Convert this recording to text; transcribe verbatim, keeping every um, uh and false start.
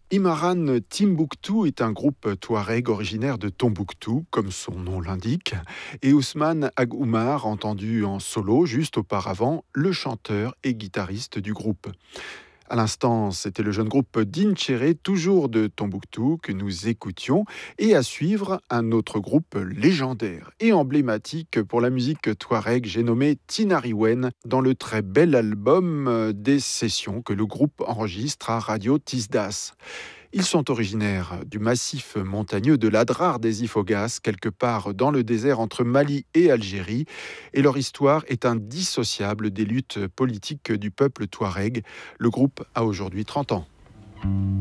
Imaran Timbuktu est un groupe touareg originaire de Tombouctou, comme son nom l'indique, et Ousmane Ag Oumar, entendu en solo juste auparavant, le chanteur et guitariste du groupe. À l'instant, c'était le jeune groupe d'Inchéré, toujours de Tombouctou, que nous écoutions, et à suivre, un autre groupe légendaire et emblématique pour la musique touareg, j'ai nommé Tinariwen, dans le très bel album euh, des sessions que le groupe enregistre à Radio Tisdas. Ils sont originaires du massif montagneux de l'Adrar des Ifoghas, quelque part dans le désert entre Mali et Algérie, et leur histoire est indissociable des luttes politiques du peuple touareg. Le groupe a aujourd'hui trente ans.